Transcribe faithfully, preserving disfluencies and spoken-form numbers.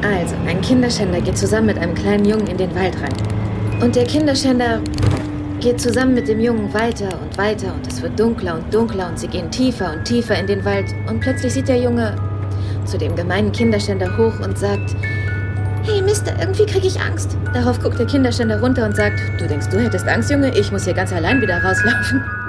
Also, ein Kinderschänder geht zusammen mit einem kleinen Jungen in den Wald rein. Und der Kinderschänder geht zusammen mit dem Jungen weiter und weiter und es wird dunkler und dunkler und sie gehen tiefer und tiefer in den Wald. Und plötzlich sieht der Junge zu dem gemeinen Kinderschänder hoch und sagt: Hey Mister, irgendwie kriege ich Angst. Darauf guckt der Kinderschänder runter und sagt: Du denkst, du hättest Angst, Junge? Ich muss hier ganz allein wieder rauslaufen.